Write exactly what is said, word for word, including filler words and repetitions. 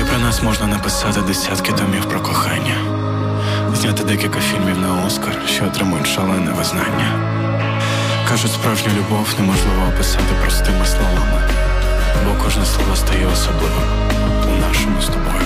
Про нас можна написати десятки томів про кохання, зняти декілька фільмів на Оскар, що отримують шалене визнання. Кажуть, справжню любов неможливо описати простими словами, бо кожне слово стає особливим у нашому з тобою